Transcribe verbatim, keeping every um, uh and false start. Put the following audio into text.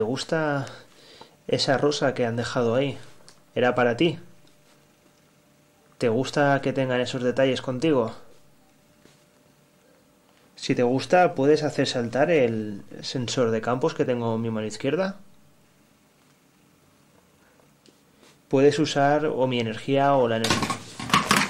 ¿Te gusta esa rosa que han dejado ahí? ¿Era para ti? ¿Te gusta que tengan esos detalles contigo? Si te gusta, puedes hacer saltar el sensor de campos que tengo en mi mano izquierda. Puedes usar o mi energía o la energía